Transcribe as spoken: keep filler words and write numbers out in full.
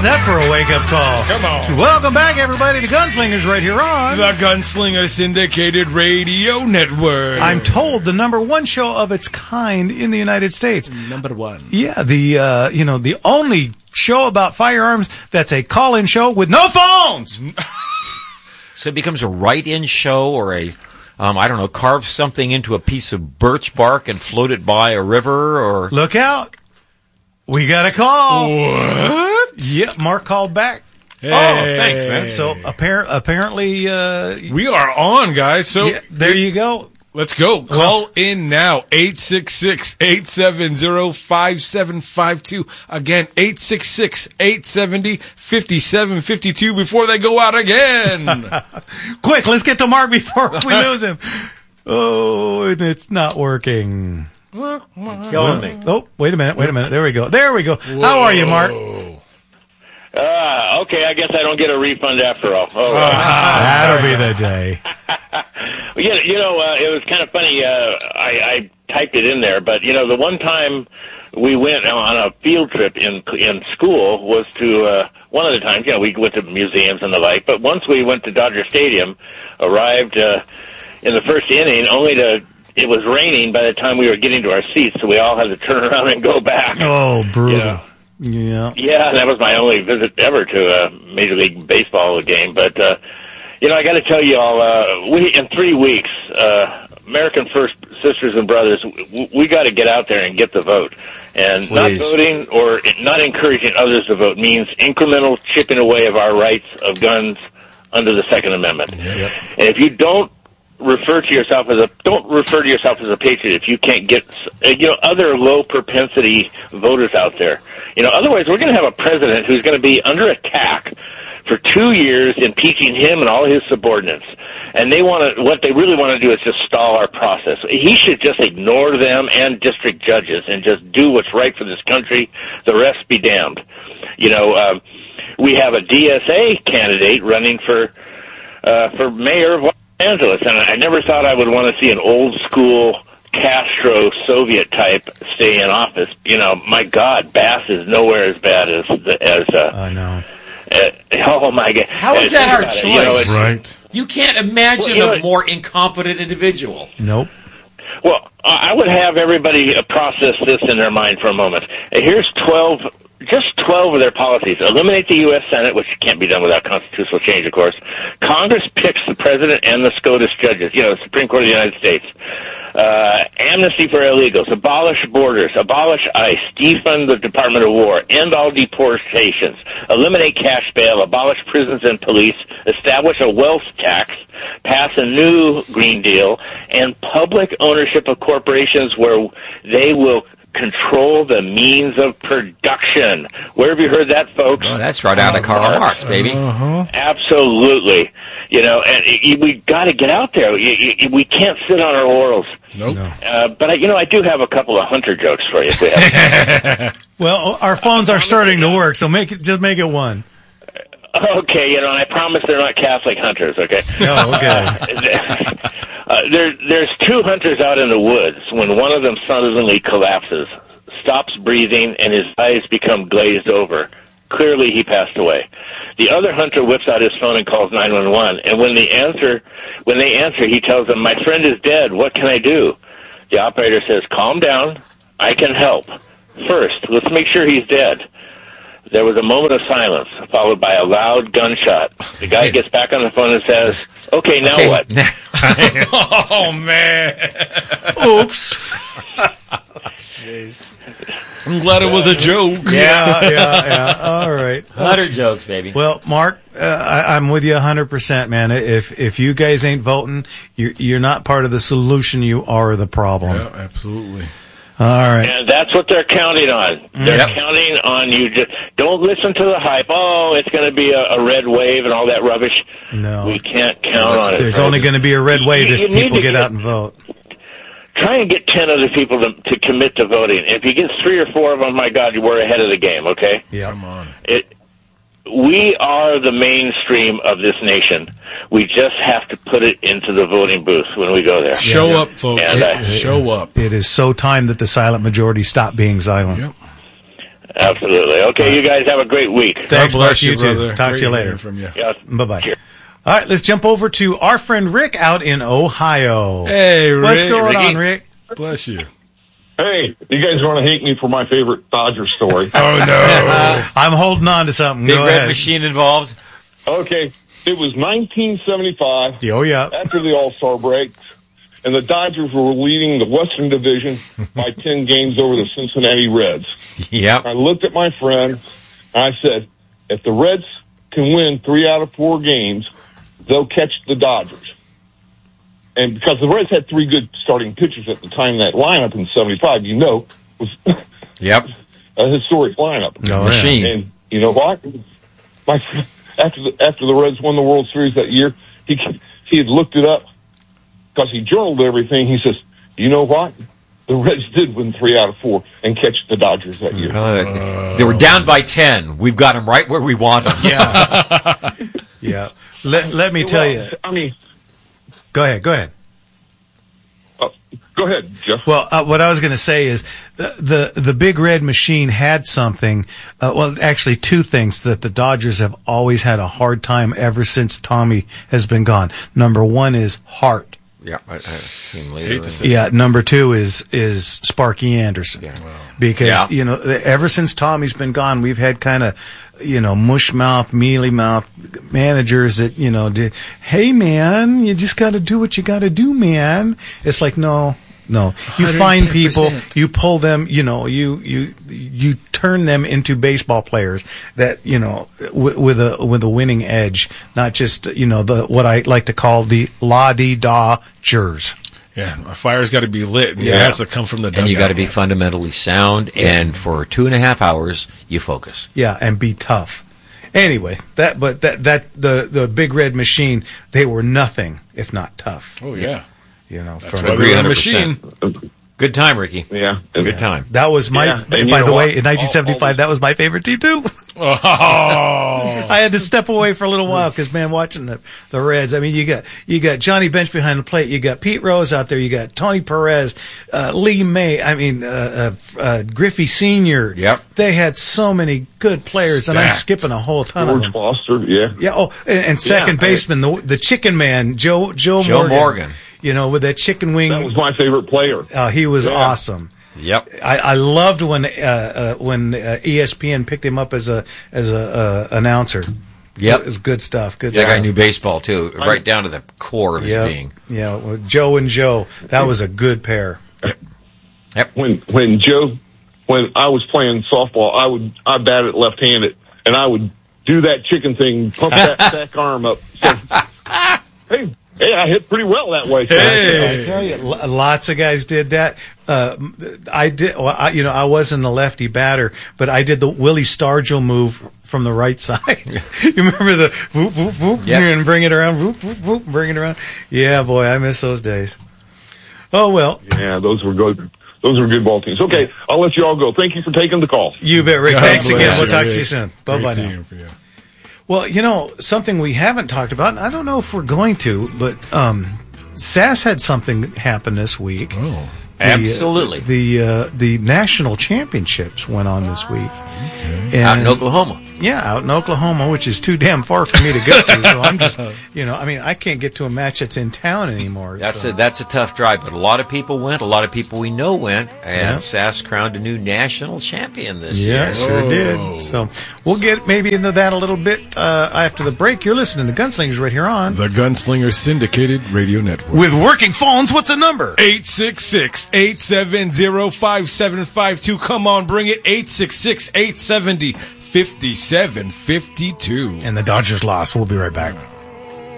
that for a wake-up call? Come on. Welcome back, everybody, to Gunslingers right here on the Gunslinger Syndicated Radio Network. I'm told the number one show of its kind in the United States. Number one. Yeah, the uh, you know the only show about firearms that's a call-in show with no phones. So it becomes a write-in show or a, um, I don't know, carve something into a piece of birch bark and float it by a river or... Look out. We got a call. What? Yeah, Mark called back. Hey. Oh, thanks, man. So appar- apparently... Uh, we are on, guys. So yeah, there you go. Let's go. Call well, in now. eight six six, eight seven zero, five seven five two. Again, eight six six, eight seven zero, five seven five two before they go out again. Quick, let's get to Mark before we lose him. Oh, and it's not working. Killing me. Oh, wait a minute, wait a minute. There we go. There we go. Whoa. How are you, Mark? Uh, okay, I guess I don't get a refund after all. Oh, uh, that'll be the day. you, you know, uh, it was kind of funny. Uh, I, I typed it in there, but, you know, the one time we went on a field trip in in school was to, uh, one of the times, you know, we went to museums and the like, but once we went to Dodger Stadium, arrived uh, in the first inning, only to... It was raining by the time we were getting to our seats, so we all had to turn around and go back. Oh, brutal. You know? Yeah. Yeah, that was my only visit ever to a Major League Baseball game. But, uh, you know, I got to tell you all, uh, we, in three weeks, uh, American First Sisters and Brothers, we, we got to get out there and get the vote. And Please. Not voting or not encouraging others to vote means incremental chipping away of our rights of guns under the Second Amendment. Yep. And if you don't refer to yourself as a don't refer to yourself as a patriot if you can't get you know other low propensity voters out there. You know, otherwise we're going to have a president who's going to be under attack for two years, impeaching him and all his subordinates. And they want to what they really want to do is just stall our process. He should just ignore them and district judges and just do what's right for this country. The rest be damned. You know, um, we have a D S A candidate running for uh, for mayor of Angeles, and I never thought I would want to see an old school Castro Soviet type stay in office. You know, my God, Bass is nowhere as bad as as. Uh, I know. Uh, oh my God! How is that our choice? You know, right. You can't imagine well, you know, a more incompetent individual. Nope. Well, I would have everybody process this in their mind for a moment. Here's twelve. Just twelve of their policies. Eliminate the U S Senate, which can't be done without constitutional change, of course. Congress picks the president and the SCOTUS judges, you know, the Supreme Court of the United States. Uh, amnesty for illegals. Abolish borders. Abolish ICE. Defund the Department of War. End all deportations. Eliminate cash bail. Abolish prisons and police. Establish a wealth tax. Pass a new Green Deal. And public ownership of corporations where they will control the means of production. Where have you heard that, folks? Oh, that's right out of Karl Marx, baby. Uh-huh. Absolutely. You know, and it, we got to get out there. You, you, we can't sit on our laurels. Nope. No. Uh, but, I, you know, I do have a couple of Hunter jokes for you if we have Well, our phones are starting to work, so make it just make it one. Okay, you know, and I promise they're not Catholic hunters, okay? Oh, okay. uh, there, there's two hunters out in the woods when one of them suddenly collapses, stops breathing, and his eyes become glazed over. Clearly, he passed away. The other hunter whips out his phone and calls nine one one, and when they answer, when they answer, he tells them, "My friend is dead. What can I do?" The operator says, "Calm down. I can help. First, let's make sure he's dead." There was a moment of silence, followed by a loud gunshot. The guy gets back on the phone and says, "Okay, now okay. what?" Oh, man. Oops. I'm glad it was a joke. Yeah, yeah, yeah. All right. Hunter jokes, baby. Well, Mark, uh, I, I'm with you one hundred percent, man. If if you guys ain't voting, you're, you're not part of the solution. You are the problem. Yeah, absolutely. All right. And that's what they're counting on. They're Yep. counting on you. Just don't listen to the hype. Oh, it's going to be a, a red wave and all that rubbish. No. We can't count on it. There's only going to be a red wave You- if you need people to get get- out and vote. Try and get ten other people to, to commit to voting. If you get three or four of them, my God, we're ahead of the game, okay? Yeah. Come on. It, we are the mainstream of this nation. We just have to put it into the voting booth when we go there. Show yeah. up, folks. And, uh, Show up. It is so time that the silent majority stop being silent. Yep. Absolutely. Okay, you guys have a great week. Thanks, God bless Mark. You too. brother. Talk Great to you later. hearing From you. Yes. Bye-bye. Cheers. All right, let's jump over to our friend Rick out in Ohio. Hey, Rick. What's going Ricky. on, Rick? Bless you. Hey, you guys are going to hate me for my favorite Dodger story. Oh, no. I'm holding on to something. Big Go red ahead. machine involved. Okay, it was nineteen seventy-five, Oh, yeah. after the All-Star break, and the Dodgers were leading the Western Division by ten games over the Cincinnati Reds. Yep. I looked at my friend, and I said, if the Reds can win three out of four games, they'll catch the Dodgers. And because the Reds had three good starting pitchers at the time, that lineup in seventy-five, you know, was Yep. a historic lineup. Oh, yeah. Machine. And you know what? My after the after the Reds won the World Series that year, he he had looked it up because he journaled everything. He says, "You know what? The Reds did win three out of four and catch the Dodgers that year." Uh, they were down by ten. We've got them right where we want them. Yeah. Yeah. Let, let me tell you. I mean, Go ahead. Go ahead. uh, go ahead, Jeff. Well, uh, what I was going to say is the, the the big red machine had something. Uh, well, actually, two things that the Dodgers have always had a hard time ever since Tommy has been gone. Number one is heart. Yeah, I, I see him later. Hate to say Yeah, number two is is Sparky Anderson. Because Yeah. you know, ever since Tommy's been gone, we've had kind of, you know, mush mouth, mealy mouth managers that, you know, did, hey man, you just got to do what you got to do, man. It's like, no, no. You find people, one hundred ten percent. you pull them, you know, you you you turn them into baseball players that, you know, w- with a with a winning edge, not just, you know, the what I like to call the la-di-da-jers. Yeah, a fire's got to be lit. And Yeah. It has to come from the dugout. And you got to be fundamentally sound, and for two and a half hours, you focus. Yeah, and be tough. Anyway, that but that that the the big red machine, they were nothing if not tough. Oh, yeah. You know, That's from why Agree we're a one hundred machine. percent. Good time, Ricky. Yeah, Good time. that was my. Yeah, and by you the know way, what? in nineteen seventy-five, that was my favorite team too. Oh. I had to step away for a little while because, man, watching the the Reds. I mean, you got you got Johnny Bench behind the plate. You got Pete Rose out there. You got Tony Perez, uh, Lee May. I mean, uh, uh, uh, Griffey Senior Yep. They had so many good players, and I'm Stacked. skipping a whole ton of George them. Foster. Yeah, Yeah. Oh, and, and second Yeah, I- baseman, the the Chicken Man, Joe Joe, Joe Morgan. Morgan. You know, with that chicken wing. that was my favorite player. Uh, he was Yeah. awesome. Yep. I, I loved when uh, uh, when uh, E S P N picked him up as a as a uh, announcer. Yep. It was good stuff. Good That stuff. guy knew baseball, too, right down to the core of his Yeah, being. yeah. Well, Joe and Joe, that was a good pair. When when Joe, when I was playing softball, I would I batted left-handed, and I would do that chicken thing, pump that back arm up. So, hey, hey, I hit pretty well that way. Hey. I tell you, lo- lots of guys did that. Uh, I did. Well, I, you know, I wasn't a lefty batter, but I did the Willie Stargell move from the right side. You remember the whoop whoop whoop Yep. and bring it around, whoop whoop whoop, bring it around. Yeah, boy, I miss those days. Oh well, Yeah, those were good. Those were good ball teams. Okay, I'll let you all go. Thank you for taking the call. you bet, Rick. God Thanks bless again. you, We'll talk Rick. to you soon. Bye bye Great now. team for you. Well, you know, something we haven't talked about, and I don't know if we're going to, but um, S A S had something happen this week. Oh. The, uh, Absolutely. The uh, the national championships went on this week. And, Out in Oklahoma. Yeah, out in Oklahoma, which is too damn far for me to go to. So I'm just, you know, I mean, I can't get to a match that's in town anymore. That's so. a that's a tough drive, but a lot of people went. A lot of people we know went, and Yeah. S A S crowned a new national champion this Yeah, year. sure Whoa. did. So we'll get maybe into that a little bit uh, after the break. You're listening to Gunslingers right here on The Gunslinger Syndicated Radio Network. with working phones. What's the number? eight six six, eight seven zero, five seven five two. Come on, bring it. eight six six, eight seven zero, five seven five two. And the Dodgers lost. We'll be right back.